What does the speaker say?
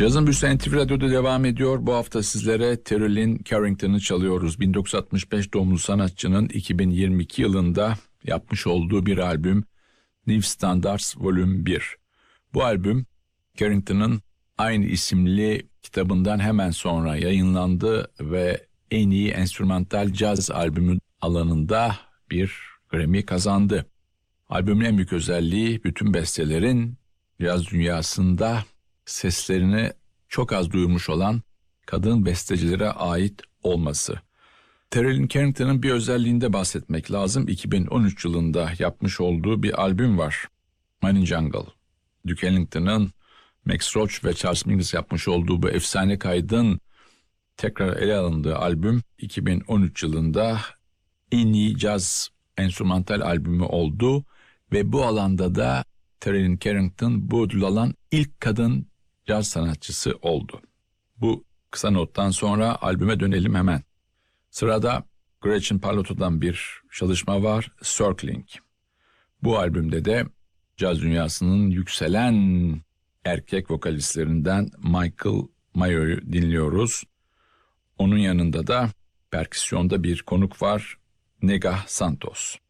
Cazın Büyüsü NTV Radyo'da devam ediyor. Bu hafta sizlere Terry Lyne Carrington'ı çalıyoruz. 1965 doğumlu sanatçının 2022 yılında yapmış olduğu bir albüm New Standards Volume 1. Bu albüm Carrington'ın aynı isimli kitabından hemen sonra yayınlandı ve en iyi enstrümantal caz albümü alanında bir Grammy kazandı. Albümün en büyük özelliği bütün bestelerin caz dünyasında seslerini çok az duymuş olan kadın bestecilere ait olması. Terry Lyne Carrington'ın bir özelliğinde bahsetmek lazım. 2013 yılında yapmış olduğu bir albüm var. Money Jungle. Duke Ellington'ın Max Roach ve Charles Mingus yapmış olduğu bu efsane kaydın tekrar ele alındığı albüm 2013 yılında en iyi caz enstrümantal albümü oldu ve bu alanda da Terry Lyne Carrington bu ödül alan ilk kadın caz sanatçısı oldu. Bu kısa nottan sonra albüme dönelim hemen. Sırada Gretchen Palotto'dan bir çalışma var, Circling. Bu albümde de caz dünyasının yükselen erkek vokalistlerinden Michael Mayo'yu dinliyoruz. Onun yanında da perküsyonda bir konuk var, Negah Santos.